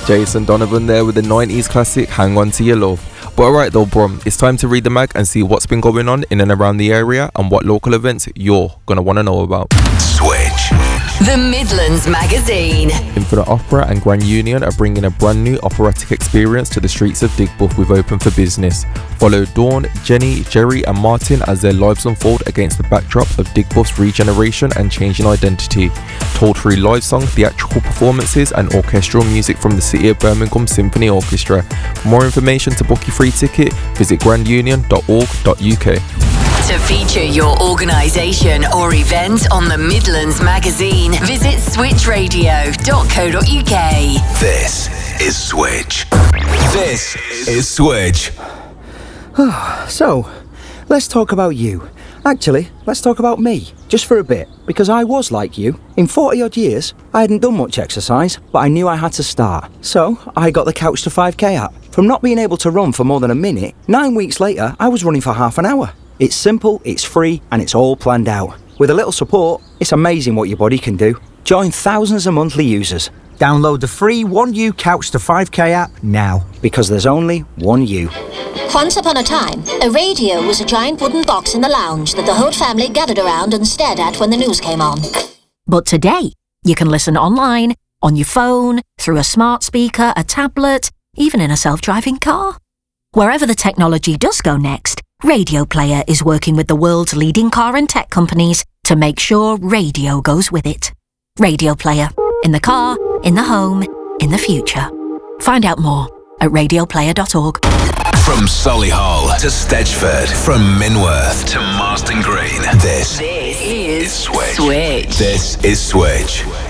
Jason Donovan there with the 90s classic Hang On To Your Love. But alright though, Brom, it's time to read the mag and see what's been going on in and around the area and what local events you're gonna want to know about. Switch. The Midlands Magazine. Infinite Opera and Grand Union are bringing a brand new operatic experience to the streets of Digbeth with Open for Business. Follow Dawn, Jenny, Jerry and Martin as their lives unfold against the backdrop of Digbeth's regeneration and changing identity. Told through live song, theatrical performances and orchestral music from the City of Birmingham Symphony Orchestra. For more information to book your free ticket, visit grandunion.org.uk. To feature your organisation or event on the Midlands Magazine, visit switchradio.co.uk. This is Switch. This is Switch. So, let's talk about you. Actually, let's talk about me, just for a bit, because I was like you. In 40 odd years, I hadn't done much exercise, but I knew I had to start. So, I got the Couch to 5k app. From not being able to run for more than a minute, 9 weeks later, I was running for half an hour. It's simple, it's free, and it's all planned out. With a little support, it's amazing what your body can do. Join thousands of monthly users. Download the free 1U Couch to 5k app now, because there's only one you. Once upon a time, a radio was a giant wooden box in the lounge that the whole family gathered around and stared at when the news came on. But today, you can listen online, on your phone, through a smart speaker, a tablet, even in a self-driving car. Wherever the technology does go next, Radio Player is working with the world's leading car and tech companies to make sure radio goes with it. Radio Player. In the car, in the home, in the future. Find out more at radioplayer.org. From Solihull to Stedgeford, from Minworth to Marston Green, this is Switch. This is Switch.